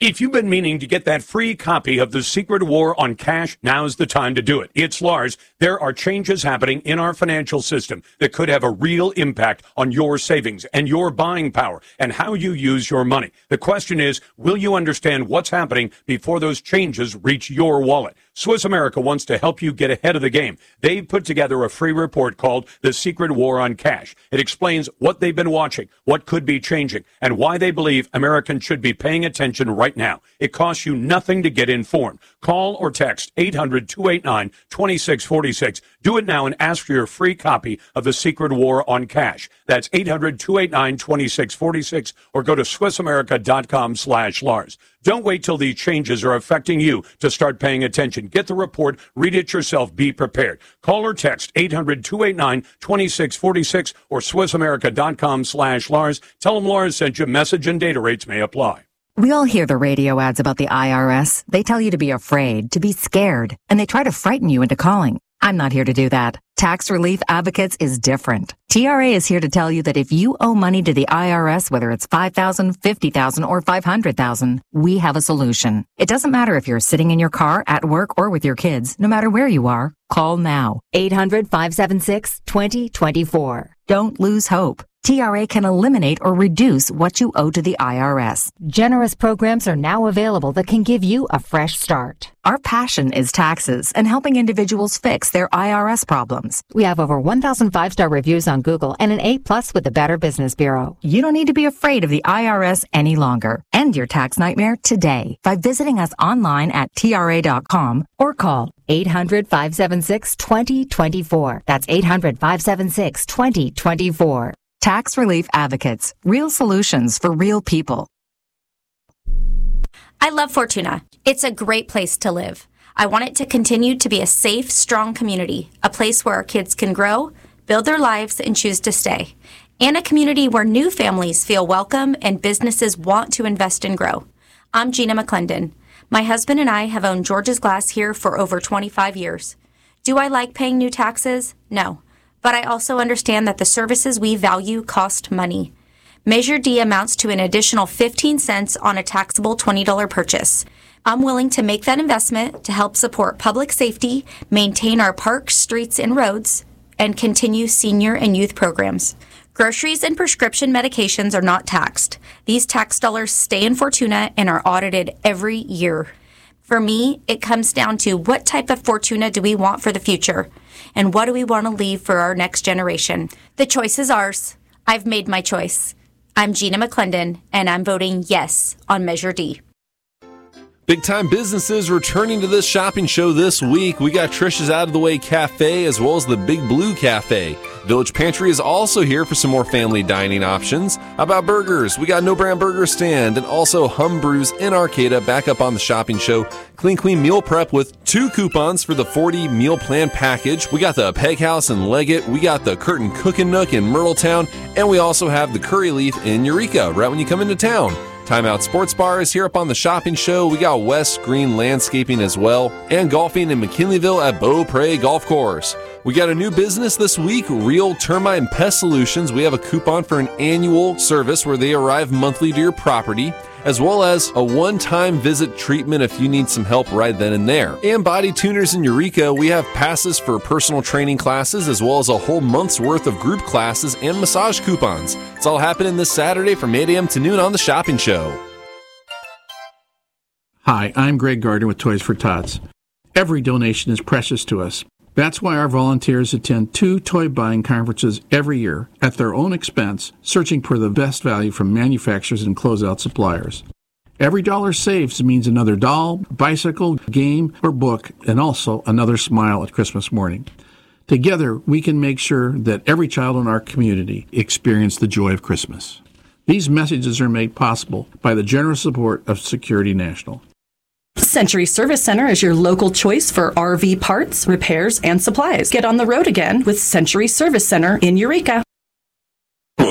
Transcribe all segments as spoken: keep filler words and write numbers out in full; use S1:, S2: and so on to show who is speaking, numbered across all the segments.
S1: If you've been meaning to get that free copy of The Secret War on Cash, now's the time to do it. It's Lars. There are changes happening in our financial system that could have a real impact on your savings and your buying power and how you use your money. The question is, will you understand what's happening before those changes reach your wallet? Swiss America wants to help you get ahead of the game. They've put together a free report called The Secret War on Cash. It explains what they've been watching, what could be changing, and why they believe Americans should be paying attention right now. It costs you nothing to get informed. Call or text eight hundred, two eight nine, two six four six. Do it now and ask for your free copy of The Secret War on Cash. That's eight hundred, two eight nine, two six four six or go to swissamerica.com slash Lars. Don't wait till these changes are affecting you to start paying attention. Get the report, read it yourself, be prepared. Call or text eight hundred, two eight nine, two six four six or swissamerica.com slash Lars. Tell them Lars sent you. Message and data rates may apply.
S2: We all hear the radio ads about the I R S. They tell you to be afraid, to be scared, and they try to frighten you into calling. I'm not here to do that. Tax Relief Advocates is different. T R A is here to tell you that if you owe money to the I R S, whether it's five thousand dollars, fifty thousand dollars, or five hundred thousand dollars, we have a solution. It doesn't matter if you're sitting in your car, at work, or with your kids. No matter where you are, call now. eight hundred, five seven six, two zero two four. Don't lose hope. T R A can eliminate or reduce what you owe to the I R S.
S3: Generous programs are now available that can give you a fresh start.
S2: Our passion is taxes and helping individuals fix their I R S problems.
S3: We have over one thousand five-star reviews on Google and an A plus with the Better Business Bureau.
S2: You don't need to be afraid of the I R S any longer. End your tax nightmare today by visiting us online at T R A dot com or call
S3: eight hundred, five seven six, two zero two four. That's eight hundred, five seven six, two zero two four.
S2: Tax Relief Advocates. Real solutions for real people.
S4: I love Fortuna. It's a great place to live. I want it to continue to be a safe, strong community, a place where our kids can grow, build their lives, and choose to stay, and a community where new families feel welcome and businesses want to invest and grow. I'm Gina McClendon. My husband and I have owned George's Glass here for over twenty-five years. Do I like paying new taxes? No. But I also understand that the services we value cost money. Measure D amounts to an additional fifteen cents on a taxable twenty dollars purchase. I'm willing to make that investment to help support public safety, maintain our parks, streets, and roads, and continue senior and youth programs. Groceries and prescription medications are not taxed. These tax dollars stay in Fortuna and are audited every year. For me, it comes down to what type of Fortuna do we want for the future, and what do we want to leave for our next generation. The choice is ours. I've made my choice. I'm Gina McClendon, and I'm voting yes on Measure D.
S5: Big-time businesses returning to this shopping show this week. We got Trish's Out of the Way Cafe as well as the Big Blue Cafe. Village Pantry is also here for some more family dining options. How about burgers? We got No Brand Burger Stand and also Hum Brews in Arcata back up on the shopping show. Clean Queen Meal Prep with two coupons for the forty meal plan package. We got the Peg House in Leggett. We got the Curtin Cookin' Nook in Myrtletown. And we also have the Curry Leaf in Eureka right when you come into town. Time Out Sports Bar is here up on the shopping show. We got West Green Landscaping as well, and golfing in McKinleyville at Beaupre Golf Course. We got a new business this week, Real Termite and Pest Solutions. We have a coupon for an annual service where they arrive monthly to your property, as well as a one-time visit treatment if you need some help right then and there. And Body Tuners in Eureka, we have passes for personal training classes, as well as a whole month's worth of group classes and massage coupons. It's all happening this Saturday from eight a.m. to noon on the shopping show.
S6: Hi, I'm Greg Gardner with Toys for Tots. Every donation is precious to us. That's why our volunteers attend two toy buying conferences every year at their own expense, searching for the best value from manufacturers and closeout suppliers. Every dollar saved means another doll, bicycle, game, or book, and also another smile at Christmas morning. Together, we can make sure that every child in our community experiences the joy of Christmas. These messages are made possible by the generous support of Security National.
S7: Century Service Center is your local choice for R V parts, repairs, and supplies. Get on the road again with Century Service Center in Eureka.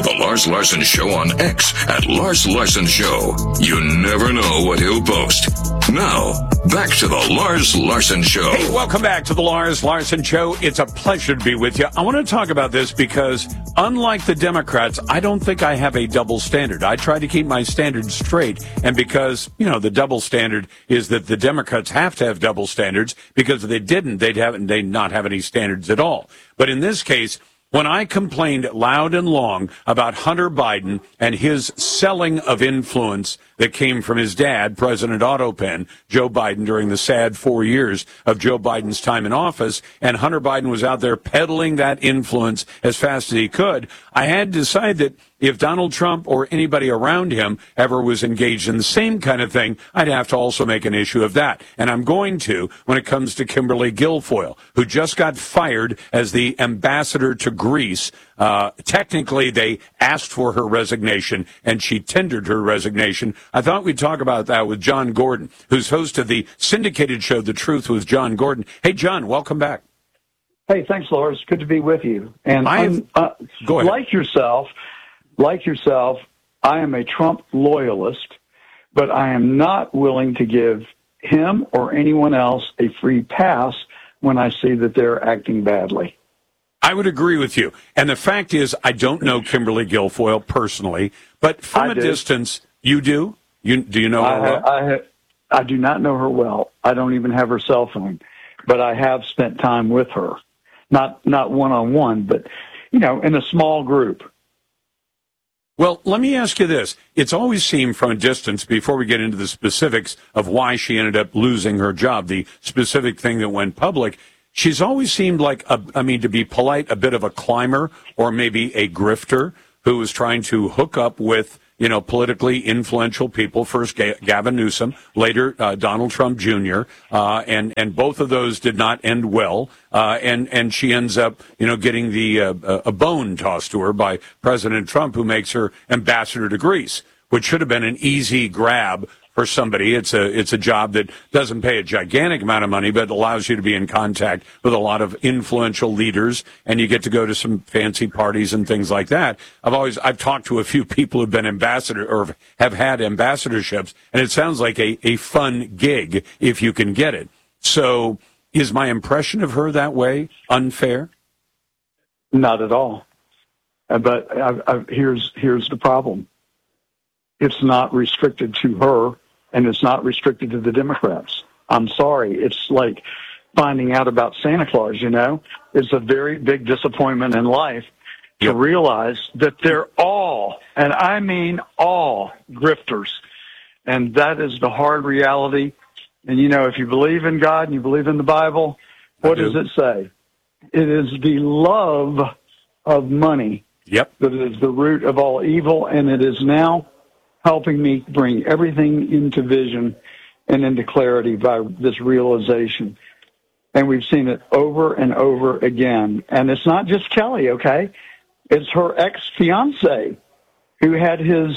S8: Follow The Lars Larson Show on X at Lars Larson Show. You never know what he'll post. Now, back to The Lars Larson Show.
S1: Hey, welcome back to The Lars Larson Show. It's a pleasure to be with you. I want to talk about this because, unlike the Democrats, I don't think I have a double standard. I try to keep my standards straight. And because, you know, the double standard is that the Democrats have to have double standards, because if they didn't, they'd have, they'd not have any standards at all. But in this case, when I complained loud and long about Hunter Biden and his selling of influence that came from his dad, President Otto Penn, Joe Biden, during the sad four years of Joe Biden's time in office, and Hunter Biden was out there peddling that influence as fast as he could, I had to decide that if Donald Trump or anybody around him ever was engaged in the same kind of thing, I'd have to also make an issue of that. And I'm going to when it comes to Kimberly Guilfoyle, who just got fired as the ambassador to Greece. Uh, technically, they asked for her resignation, and she tendered her resignation. I thought we'd talk about that with John Gordon, who's host of the syndicated show The Truth with John Gordon. Hey, John, welcome back.
S9: Hey, thanks, Lars. Good to be with you. And I'm, uh,
S1: Go ahead.
S9: like yourself, like yourself, I am a Trump loyalist, but I am not willing to give him or anyone else a free pass when I see that they're acting badly.
S1: I would agree with you. And the fact is, I don't know Kimberly Guilfoyle personally, but from
S9: I
S1: a
S9: do.
S1: distance, you do? You Do you know her
S9: I,
S1: well?
S9: I, I do not know her well. I don't even have her cell phone, but I have spent time with her. Not not one-on-one, but, you know, in a small group.
S1: Well, let me ask you this. It's always seemed from a distance, before we get into the specifics of why she ended up losing her job, the specific thing that went public, she's always seemed like, a, I mean, to be polite, a bit of a climber or maybe a grifter who was trying to hook up with, you know, politically influential people. First, Ga- Gavin Newsom, later uh, Donald Trump Junior, uh, and and both of those did not end well. Uh, and and she ends up, you know, getting the uh, a bone tossed to her by President Trump, who makes her ambassador to Greece, which should have been an easy grab for somebody. It's a it's a job that doesn't pay a gigantic amount of money, but allows you to be in contact with a lot of influential leaders, and you get to go to some fancy parties and things like that. I've always I've talked to a few people who've been ambassador or have had ambassadorships, and it sounds like a, a fun gig if you can get it. So is my impression of her that way unfair?
S9: Not at all. Uh, But I, I, here's here's the problem. It's not restricted to her, and it's not restricted to the Democrats. I'm sorry. It's like finding out about Santa Claus, you know? It's a very big disappointment in life to
S1: Yep.
S9: realize that they're all, and I mean all, grifters. And that is the hard reality. And, you know, if you believe in God and you believe in the Bible, what
S1: do.
S9: does it say? It is the love of money
S1: Yep.
S9: that is the root of all evil, and it is now helping me bring everything into vision and into clarity by this realization. And we've seen it over and over again. And it's not just Kelly, okay? It's her ex-fiance who had his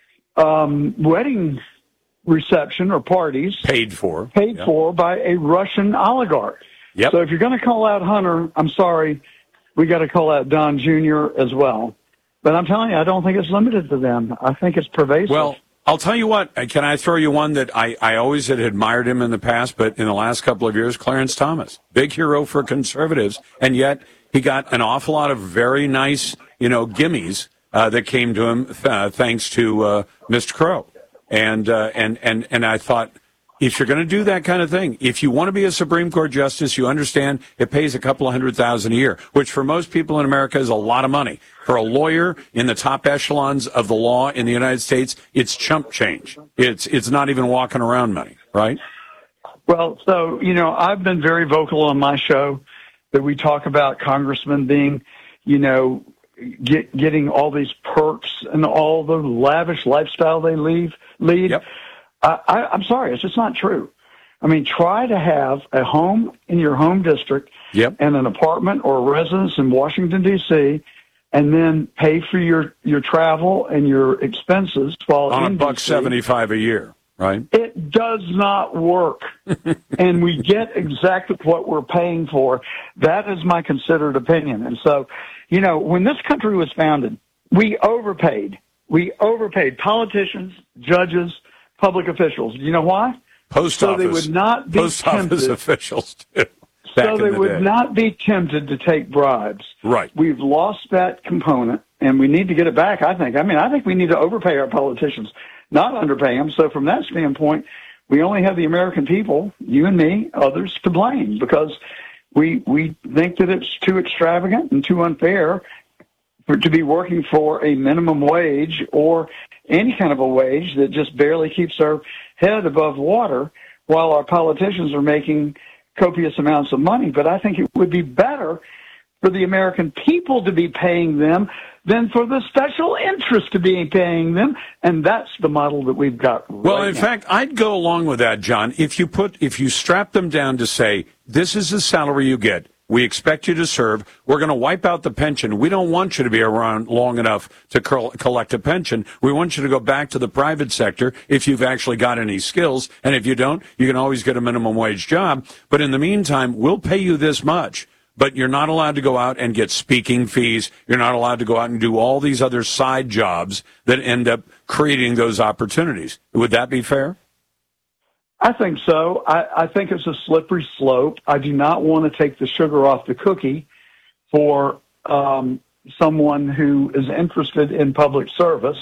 S9: um, wedding reception or parties
S1: Paid for.
S9: paid
S1: Yep.
S9: for by a Russian oligarch.
S1: Yep.
S9: So if you're going to call out Hunter, I'm sorry, we got to call out Don Junior as well. But I'm telling you, I don't think it's limited to them. I think it's pervasive.
S1: Well, I'll tell you what. Can I throw you one that I, I always had admired him in the past, but in the last couple of years, Clarence Thomas, big hero for conservatives, and yet he got an awful lot of very nice, you know, gimmies uh, that came to him uh, thanks to uh, Mister Crow, and uh, and and and I thought, if you're going to do that kind of thing, if you want to be a Supreme Court justice, you understand it pays a couple of hundred thousand a year, which for most people in America is a lot of money. For a lawyer in the top echelons of the law in the United States, it's chump change. It's it's not even walking around money, right?
S9: Well, so, you know, I've been very vocal on my show that we talk about congressmen being, you know, get, getting all these perks and all the lavish lifestyle they leave, lead.
S1: Yep.
S9: I, I, I'm sorry, it's just not true. I mean, try to have a home in your home district
S1: Yep.
S9: and an apartment or a residence in Washington, D C, and then pay for your, your travel and your expenses while
S1: On
S9: in
S1: a buck
S9: D C.
S1: seventy-five a year, right?
S9: It does not work. And we get exactly what we're paying for. That is my considered opinion. And so, you know, when this country was founded, we overpaid. We overpaid politicians, judges, public officials. You know why?
S1: Post
S9: so
S1: office.
S9: they would not be
S1: Post
S9: tempted,
S1: office officials, too.
S9: So they
S1: the
S9: would
S1: day.
S9: not be tempted to take bribes.
S1: Right.
S9: We've lost that component, and we need to get it back, I think. I mean, I think we need to overpay our politicians, not underpay them. So from that standpoint, we only have the American people, you and me, others, to blame because we we think that it's too extravagant and too unfair for, to be working for a minimum wage or any kind of a wage that just barely keeps our head above water while our politicians are making copious amounts of money. But I think it would be better for the American people to be paying them than for the special interest to be paying them, and that's the model that we've got right
S1: Well, in
S9: now.
S1: fact, I'd go along with that, John. If you put, if you strap them down to say, this is the salary you get, we expect you to serve, we're going to wipe out the pension. We don't want you to be around long enough to col- collect a pension. We want you to go back to the private sector if you've actually got any skills, and if you don't, you can always get a minimum wage job. But in the meantime, we'll pay you this much. But you're not allowed to go out and get speaking fees. You're not allowed to go out and do all these other side jobs that end up creating those opportunities. Would that be fair?
S9: I think so. I, I think it's a slippery slope. I do not want to take the sugar off the cookie for um, someone who is interested in public service.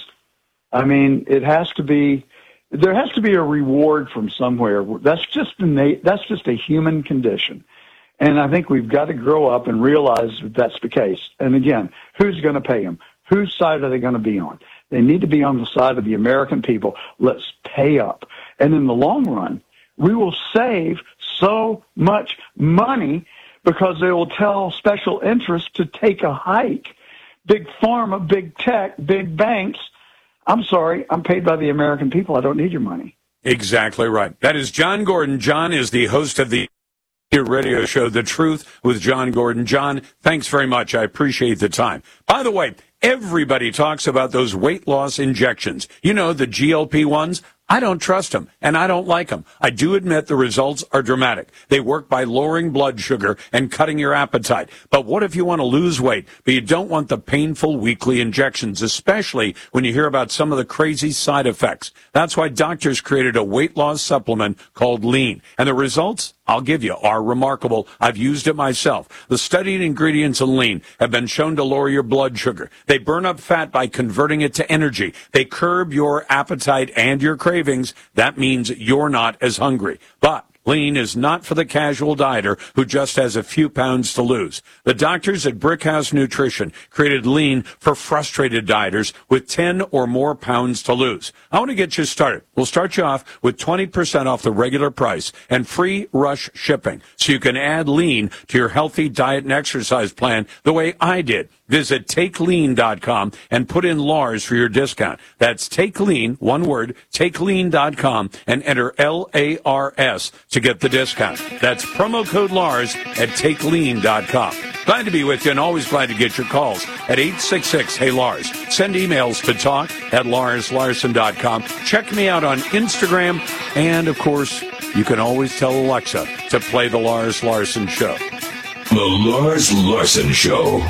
S9: I mean, it has to be, there has to be a reward from somewhere. That's just innate, that's just a human condition. And I think we've got to grow up and realize that that's the case. And again, who's going to pay them? Whose side are they going to be on? They need to be on the side of the American people. Let's pay up. And in the long run, we will save so much money because they will tell special interests to take a hike. Big pharma, big tech, big banks. I'm sorry, I'm paid by the American people. I don't need your money.
S1: Exactly right. That is John Gordon. John is the host of the radio show, The Truth with John Gordon. John, thanks very much. I appreciate the time. By the way, everybody talks about those weight loss injections. You know, the G L P ones. I don't trust them, and I don't like them. I do admit the results are dramatic. They work by lowering blood sugar and cutting your appetite. But what if you want to lose weight, but you don't want the painful weekly injections, especially when you hear about some of the crazy side effects? That's why doctors created a weight loss supplement called Lean. And the results, I'll give you, are remarkable. I've used it myself. The studied ingredients in Lean have been shown to lower your blood sugar. They burn up fat by converting it to energy. They curb your appetite and your cravings. That means you're not as hungry. But Lean is not for the casual dieter who just has a few pounds to lose. The doctors at Brickhouse Nutrition created Lean for frustrated dieters with ten or more pounds to lose. I want to get you started. We'll start you off with twenty percent off the regular price and free rush shipping so you can add Lean to your healthy diet and exercise plan the way I did. Visit take lean dot com and put in Lars for your discount. That's TakeLean, one word, take lean dot com, and enter L A R S to get the discount. That's promo code Lars at take lean dot com. Glad to be with you and always glad to get your calls at eight six six, hey Lars. Send emails to talk at lars larson dot com. Check me out on Instagram, and of course, you can always tell Alexa to play The Lars Larson Show.
S8: The Lars Larson Show.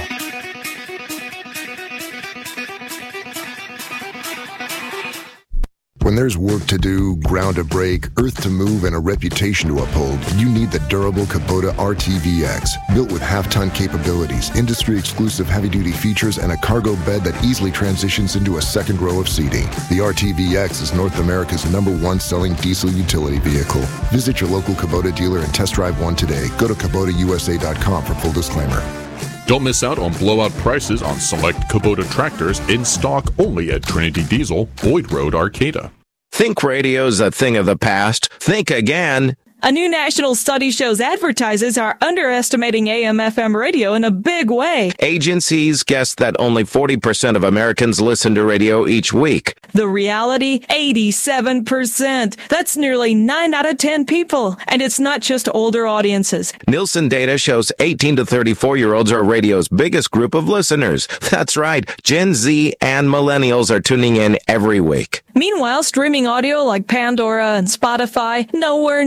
S10: When there's work to do, ground to break, earth to move, and a reputation to uphold, you need the durable Kubota R T V X. Built with half-ton capabilities, industry-exclusive heavy-duty features, and a cargo bed that easily transitions into a second row of seating. The R T V X is North America's number one selling diesel utility vehicle. Visit your local Kubota dealer and test drive one today. Go to Kubota U S A dot com for full disclaimer.
S11: Don't miss out on blowout prices on select Kubota tractors in stock only at Trinity Diesel, Boyd Road, Arcata.
S12: Think radio's a thing of the past. Think again.
S13: A new national study shows advertisers are underestimating A M F M radio in a big way.
S12: Agencies guess that only forty percent of Americans listen to radio each week.
S13: The reality, eighty-seven percent. That's nearly nine out of ten people. And it's not just older audiences.
S12: Nielsen data shows eighteen to thirty-four-year-olds are radio's biggest group of listeners. That's right. Gen Z and millennials are tuning in every week.
S13: Meanwhile, streaming audio like Pandora and Spotify, nowhere near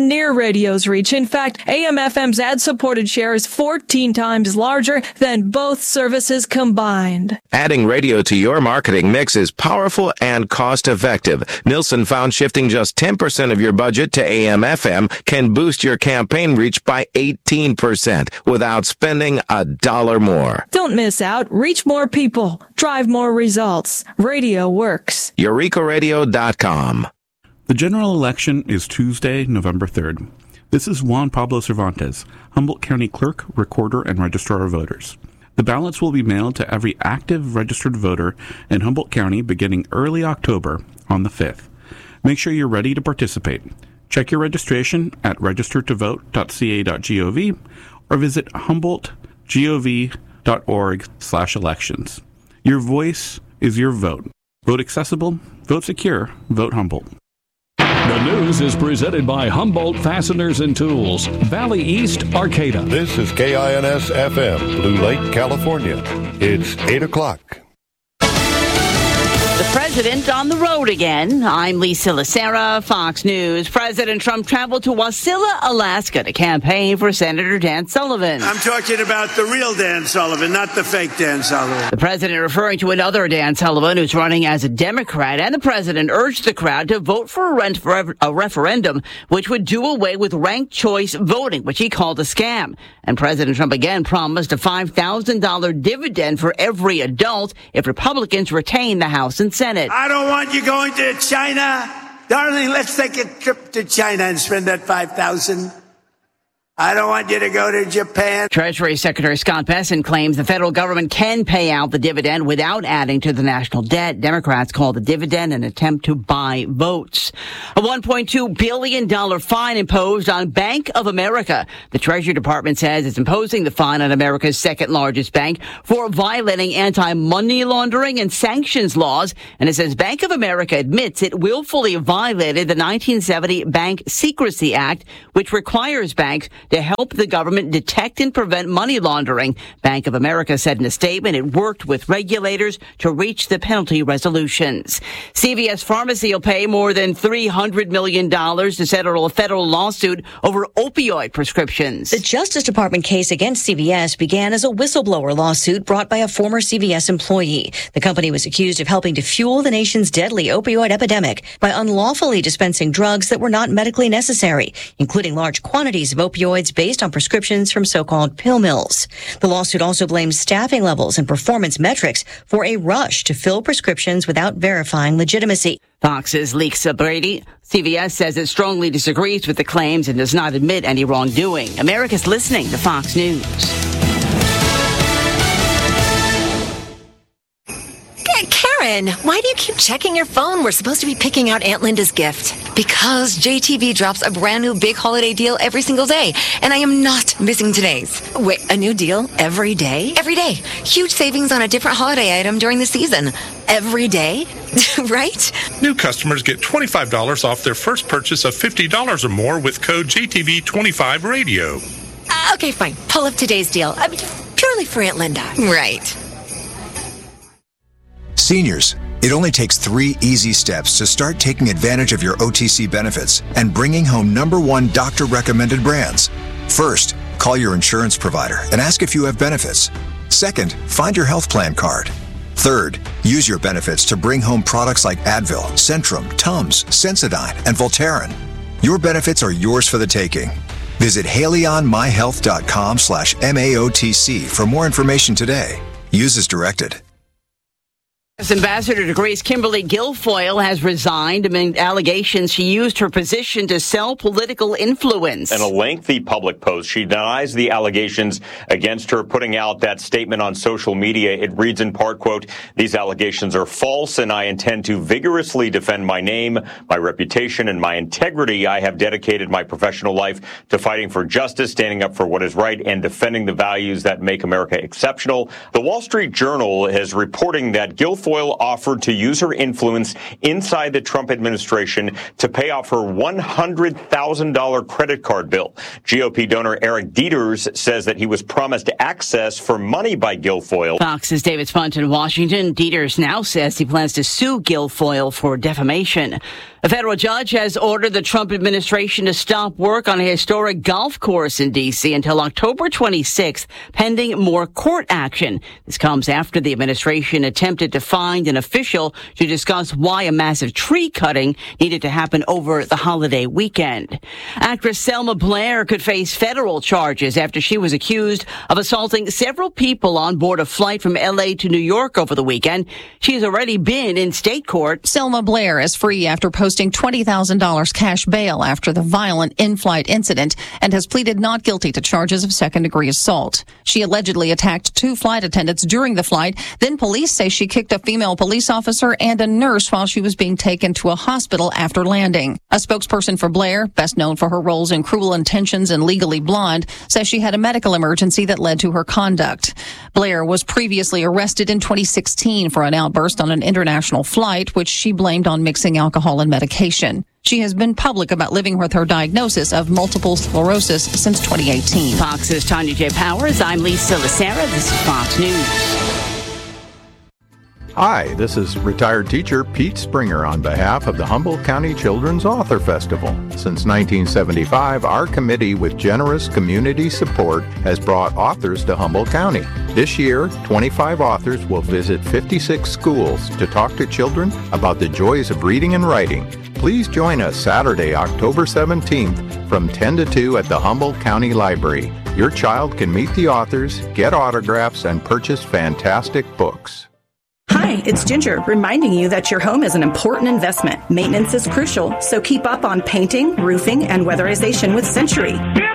S13: radio's reach. In fact, A M F M's ad-supported share is fourteen times larger than both services combined.
S12: Adding radio to your marketing mix is powerful and cost-effective. Nielsen found shifting just ten percent of your budget to A M F M can boost your campaign reach by eighteen percent without spending a dollar more.
S13: Don't miss out. Reach more people. Drive more results. Radio works.
S12: Eureka Radio dot com.
S14: The general election is Tuesday, November third. This is Juan Pablo Cervantes, Humboldt County Clerk, Recorder, and Registrar of Voters. The ballots will be mailed to every active registered voter in Humboldt County beginning early October on the fifth. Make sure you're ready to participate. Check your registration at register to vote dot c a dot gov or visit humboldt gov dot org slash elections. Your voice is your vote. Vote accessible, vote secure, vote Humboldt.
S15: The news is presented by Humboldt Fasteners and Tools, Valley East, Arcata.
S16: This is K I N S F M, Blue Lake, California. It's eight o'clock.
S17: The president on the road again. I'm Lisa Lacera, Fox News. President Trump traveled to Wasilla, Alaska to campaign for Senator Dan Sullivan.
S18: I'm talking about the real Dan Sullivan, not the fake Dan Sullivan.
S17: The president referring to another Dan Sullivan who's running as a Democrat, and the president urged the crowd to vote for a, rent for a referendum which would do away with ranked choice voting, which he called a scam. And President Trump again promised a five thousand dollars dividend for every adult if Republicans retain the House and Senate.
S18: I don't want you going to China. Darling, let's take a trip to China and spend that five thousand dollars. I don't want you to go to Japan.
S17: Treasury Secretary Scott Bessent claims the federal government can pay out the dividend without adding to the national debt. Democrats call the dividend an attempt to buy votes. A one point two billion dollars fine imposed on Bank of America. The Treasury Department says it's imposing the fine on America's second largest bank for violating anti-money laundering and sanctions laws. And it says Bank of America admits it willfully violated the nineteen seventy Bank Secrecy Act, which requires banks to help the government detect and prevent money laundering. Bank of America said in a statement it worked with regulators to reach the penalty resolutions. C V S Pharmacy will pay more than three hundred million dollars to settle a federal lawsuit over opioid prescriptions.
S19: The Justice Department case against C V S began as a whistleblower lawsuit brought by a former C V S employee. The company was accused of helping to fuel the nation's deadly opioid epidemic by unlawfully dispensing drugs that were not medically necessary, including large quantities of opioids based on prescriptions from so-called pill mills. The lawsuit also blames staffing levels and performance metrics for a rush to fill prescriptions without verifying legitimacy.
S17: Fox's Lisa Brady. C V S says it strongly disagrees with the claims and does not admit any wrongdoing. America's listening to Fox News.
S20: Karen, why do you keep checking your phone? We're supposed to be picking out Aunt Linda's gift. Because J T V drops a brand new big holiday deal every single day, and I am not missing today's. Wait, a new deal every day? Every day. Huge savings on a different holiday item during the season. Every day? Right?
S21: New customers get twenty-five dollars off their first purchase of fifty dollars or more with code J T V twenty-five radio.
S20: Uh, okay, fine. Pull up today's deal. I mean, purely for Aunt Linda. Right.
S22: Seniors, it only takes three easy steps to start taking advantage of your O T C benefits and bringing home number one doctor-recommended brands. First, call your insurance provider and ask if you have benefits. Second, find your health plan card. Third, use your benefits to bring home products like Advil, Centrum, Tums, Sensodyne, and Voltaren. Your benefits are yours for the taking. Visit haleyonmyhealth.com slash MAOTC for more information today. Use as directed.
S17: Ambassador to Grace Kimberly Guilfoyle has resigned amid allegations she used her position to sell political influence.
S23: In a lengthy public post, she denies the allegations against her, putting out that statement on social media. It reads in part, quote, "These allegations are false, and I intend to vigorously defend my name, my reputation, and my integrity. I have dedicated my professional life to fighting for justice, standing up for what is right, and defending the values that make America exceptional." The Wall Street Journal is reporting that Guilfoyle offered to use her influence inside the Trump administration to pay off her one hundred thousand dollars credit card bill. G O P donor Eric Dieters says that he was promised access for money by Guilfoyle.
S17: Fox's David Spunt in Washington. Dieters now says he plans to sue Guilfoyle for defamation. A federal judge has ordered the Trump administration to stop work on a historic golf course in D C until October twenty-sixth, pending more court action. This comes after the administration attempted to find an official to discuss why a massive tree cutting needed to happen over the holiday weekend. Actress Selma Blair could face federal charges after she was accused of assaulting several people on board a flight from L A to New York over the weekend. She has already been in state court.
S2: Selma Blair is free after posting twenty thousand dollars cash bail after the violent in-flight incident and has pleaded not guilty to charges of second-degree assault. She allegedly attacked two flight attendants during the flight. Then police say she kicked a female police officer and a nurse while she was being taken to a hospital after landing. A spokesperson for Blair, best known for her roles in Cruel Intentions and Legally Blonde, says she had a medical emergency that led to her conduct. Blair was previously arrested in twenty sixteen for an outburst on an international flight, which she blamed on mixing alcohol and medication. She has been public about living with her diagnosis of multiple sclerosis since twenty eighteen.
S17: Fox's Tanya J. Powers. I'm Lisa Lacera. This is Fox News.
S3: Hi, this is retired teacher Pete Springer on behalf of the Humboldt County Children's Author Festival. Since nineteen seventy-five, our committee, with generous community support, has brought authors to Humboldt County. This year, twenty-five authors will visit fifty-six schools to talk to children about the joys of reading and writing. Please join us Saturday, October seventeenth from ten to two at the Humboldt County Library. Your child can meet the authors, get autographs, and purchase fantastic books.
S7: Hi, it's Ginger, reminding you that your home is an important investment. Maintenance is crucial, so keep up on painting, roofing, and weatherization with Century.